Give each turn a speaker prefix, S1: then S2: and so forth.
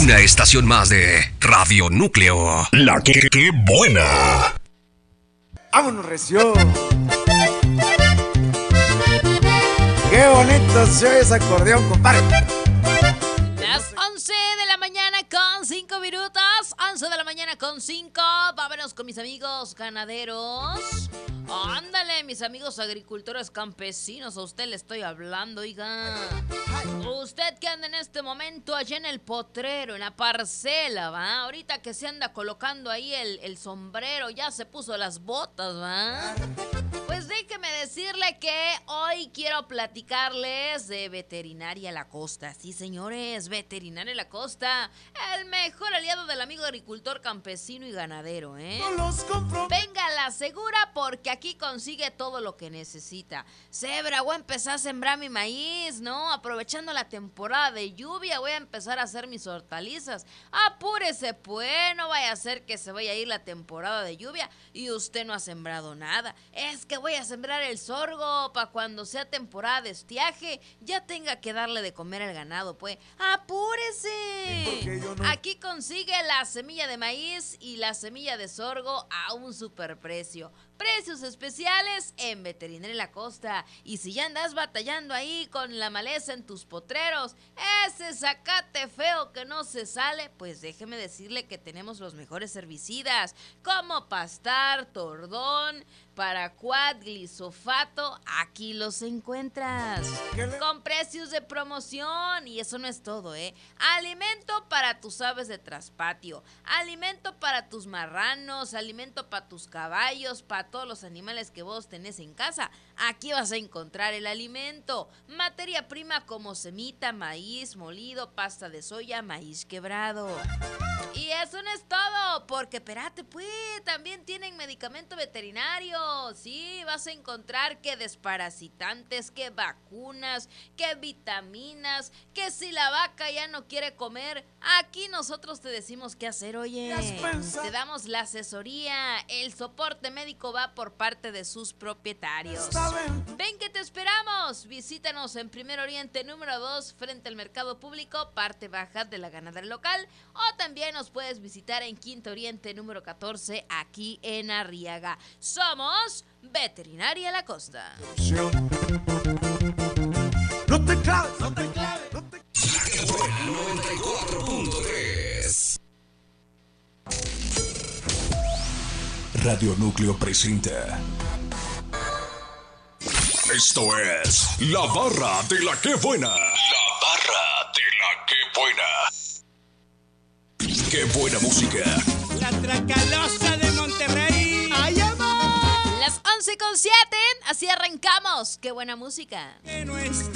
S1: Una estación más de Radio Núcleo. La que buena.
S2: ¡Vámonos, recio! ¡Qué bonito se oye ese acordeón, compadre!
S3: Las 11 de la mañana con 5 minutos. 11 de la mañana con 5. Vámonos con mis amigos ganaderos. Ándale, mis amigos agricultores campesinos. A usted le estoy hablando, oiga. Usted que anda en este momento allá en el potrero, en la parcela, ¿va? Ahorita que se anda colocando ahí el sombrero, ya se puso las botas, ¿va? Pues déjeme decirle que hoy quiero platicarles de Veterinaria La Costa. Sí, señores, Veterinaria La Costa, el mejor aliado del amigo agricultor campesino y ganadero, ¿eh? Venga la segura porque aquí consigue todo lo que necesita. Cebra, voy a empezar a sembrar mi maíz, ¿no? Aprovechando la temporada de lluvia, voy a empezar a hacer mis hortalizas. Apúrese, pues, no vaya a ser que se vaya a ir la temporada de lluvia y usted no ha sembrado nada. Es que voy a sembrar el sorgo para cuando sea temporada de estiaje ya tenga que darle de comer al ganado, pues. ¡Apúrese! No? Aquí consigue la semilla de maíz y la semilla de sorgo a un superprecio. Precios especiales en Veterinaria La Costa. Y si ya andas batallando ahí con la maleza en tus potreros, ese zacate feo que no se sale, pues déjeme decirle que tenemos los mejores herbicidas, como Pastar, Tordón, Paraquat, Glisofato, aquí los encuentras. Con precios de promoción, y eso no es todo, ¿eh? Alimento para tus aves de traspatio, alimento para tus marranos, alimento para tus caballos, para todos los animales que vos tenés en casa. Aquí vas a encontrar el alimento. Materia prima como semita, maíz molido, pasta de soya, maíz quebrado. Y eso no es todo, porque espérate, pues, también tienen medicamento veterinario. Sí, vas a encontrar que desparasitantes, que vacunas, que vitaminas, que si la vaca ya no quiere comer, aquí nosotros te decimos qué hacer, oye. Te damos la asesoría, el soporte médico va por parte de sus propietarios. Ven que te esperamos. Visítanos en Primer Oriente número 2, frente al Mercado Público, parte baja de la ganadera local, o también nos puedes visitar en Quinto Oriente número 14, aquí en Arriaga. Somos Veterinaria La Costa.
S2: No te claves, no te claves, no te...
S1: 94.3
S4: Radio Núcleo presenta.
S1: Esto es La Barra de la Que Buena. La Barra de la Que Buena. ¡Qué buena música!
S5: La Tracalosa de Monterrey. ¡Ay, amor!
S3: Las 11:07, así arrancamos. ¡Qué buena música!
S5: Que no es